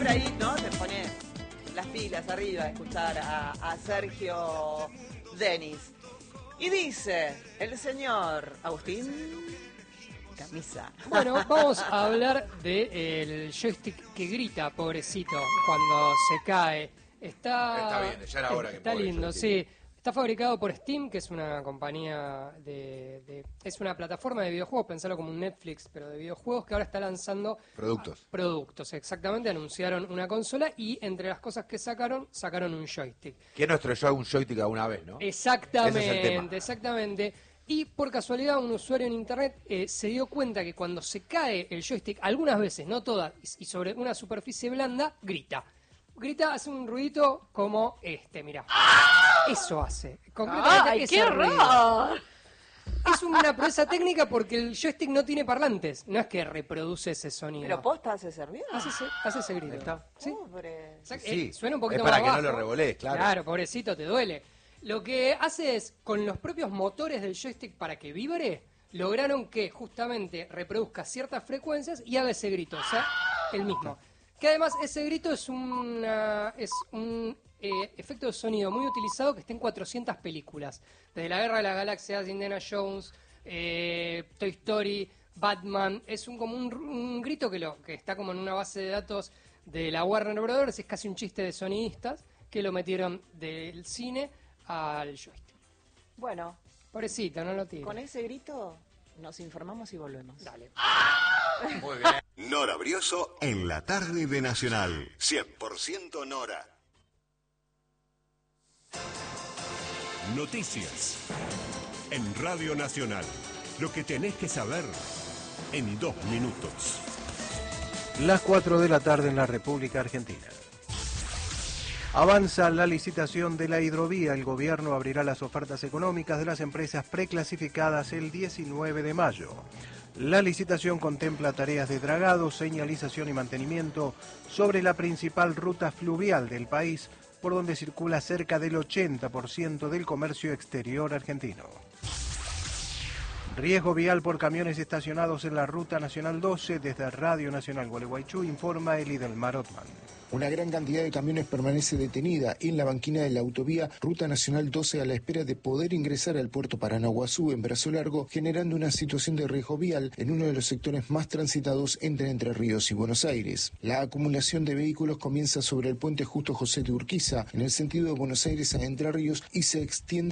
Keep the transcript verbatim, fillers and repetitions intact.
siempre ahí, ¿no? Te pones las pilas arriba a escuchar a, a Sergio Denis. Y dice el señor Agustín Camisa. Bueno, vamos a hablar del joystick que grita, pobrecito, cuando se cae. Está, está bien, ya era hora que Está lindo, sí. Está fabricado por Steam, que es una compañía de, de... es una plataforma de videojuegos, pensarlo como un Netflix, pero de videojuegos, que ahora está lanzando... Productos. A, productos, exactamente. Anunciaron una consola y entre las cosas que sacaron, sacaron un joystick. Que nos trayó un joystick a una vez, ¿no? Exactamente, Ese es el tema. exactamente. Y por casualidad un usuario en internet eh, se dio cuenta que cuando se cae el joystick, algunas veces, no todas, y sobre una superficie blanda, grita. Grita, hace un ruidito como este, mirá. Eso hace. Concretamente ¡Ay, ese qué ruido. horror! Es una proeza técnica porque el joystick no tiene parlantes. No es que reproduce ese sonido. ¿Pero posta hace ese ruido? Hace ese, hace ese grito. ¿Está? ¿Sí? Pobre. O sea, Sí, eh, suena un poquito es para más que no bajo. lo revolees, claro. Claro, pobrecito, te duele. Lo que hace es, con los propios motores del joystick para que vibre, lograron que justamente reproduzca ciertas frecuencias y haga ese grito, o sea, el mismo. Que además ese grito es, una, es un eh, efecto de sonido muy utilizado que está en cuatrocientas películas. Desde La Guerra de las Galaxias, Indiana Jones, eh, Toy Story, Batman. Es un, como un, un grito que, lo, que está como en una base de datos de la Warner Brothers. Es casi un chiste de sonidistas que lo metieron del cine al joystick. Bueno, Pobrecito, no lo tiene. con ese grito nos informamos y volvemos. Dale. Muy bien. Nora Brioso en la tarde de Nacional. cien por ciento Nora. Noticias. En Radio Nacional. Lo que tenés que saber en dos minutos. Las cuatro de la tarde en la República Argentina. Avanza la licitación de la hidrovía. El gobierno abrirá las ofertas económicas de las empresas preclasificadas el diecinueve de mayo. La licitación contempla tareas de dragado, señalización y mantenimiento sobre la principal ruta fluvial del país, por donde circula cerca del ochenta por ciento del comercio exterior argentino. Riesgo vial por camiones estacionados en la Ruta Nacional doce. Desde Radio Nacional Gualeguaychú informa Elidelmar Otman. Una gran cantidad de camiones permanece detenida en la banquina de la autovía Ruta Nacional doce a la espera de poder ingresar al puerto Paranaguazú en Brazo Largo, generando una situación de riesgo vial en uno de los sectores más transitados entre Entre Ríos y Buenos Aires. La acumulación de vehículos comienza sobre el puente Justo José de Urquiza, en el sentido de Buenos Aires a Entre Ríos, y se extiende